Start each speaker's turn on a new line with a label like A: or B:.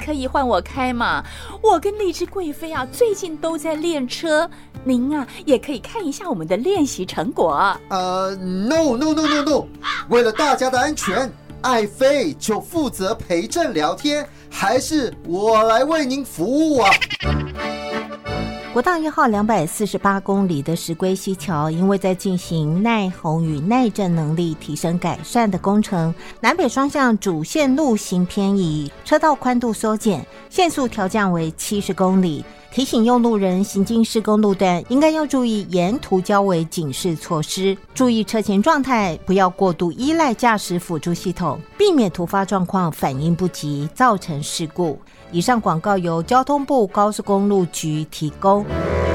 A: 可以换我开嘛？我跟荔枝贵妃啊，最近都在练车，您啊也可以看一下我们的练习成果。
B: No， 为了大家的安全，爱妃就负责陪朕聊天，还是我来为您服务啊？
C: 国道1号248公里的石龟溪桥，因为在进行耐洪与耐震能力提升改善的工程，南北双向主线路型偏移，车道宽度缩减，限速调降为70公里。提醒用路人行经施工路段，应该要注意沿途交围警示措施，注意车前状态，不要过度依赖驾驶辅助系统，避免突发状况反应不及，造成事故。以上广告由交通部高速公路局提供。